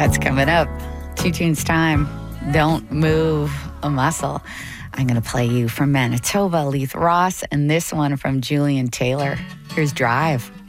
That's coming up. 2 tunes time. Don't move a muscle. I'm going to play you from Manitoba, Leith Ross, and this one from Julian Taylor. Here's Drive.